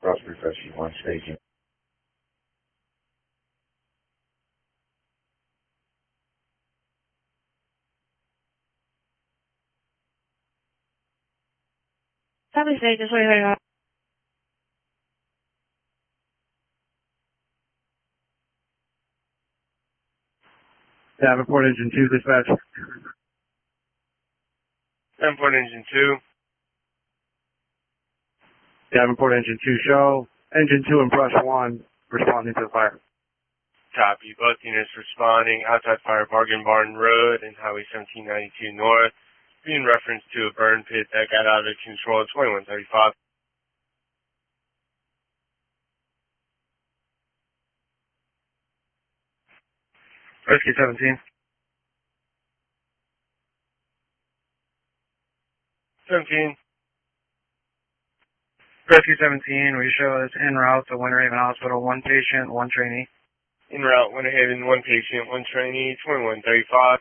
Crossbridge Rescue 1 staging. Southeast Agents, what do you got? Davenport Engine 2, dispatch. Davenport Engine 2. Davenport Engine 2 show. Engine 2 and Brush 1 responding to the fire. Copy. Both units responding outside fire Bargain Barn Road and Highway 1792 North. Being reference to a burn pit that got out of control at 2135. Rescue 17. 17. Rescue 17, we show us en route to Winter Haven Hospital, 1 patient, 1 trainee. En route, Winter Haven, 1 patient, 1 trainee, 2135.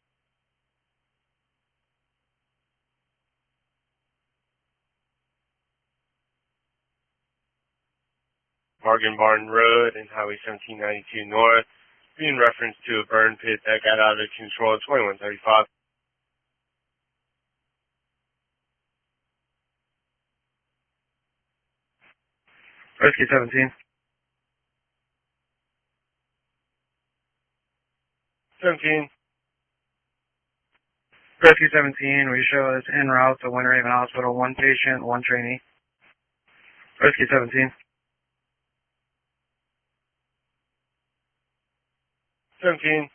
Bargain Barn Road and Highway 1792 North. Being reference to a burn pit that got out of control at 2135. Rescue 17. 17. Rescue 17, we show us en route to Winter Haven Hospital, 1 patient, 1 trainee. Rescue 17. 17.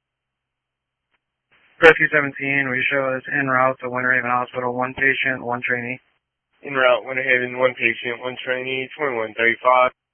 Rescue 17, we show us en route to Winter Haven Hospital, 1 patient, 1 trainee. En route, Winter Haven, 1 patient, 1 trainee, 2135.